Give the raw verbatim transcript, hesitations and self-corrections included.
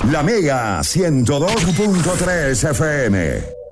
La Mega ciento dos punto tres F M.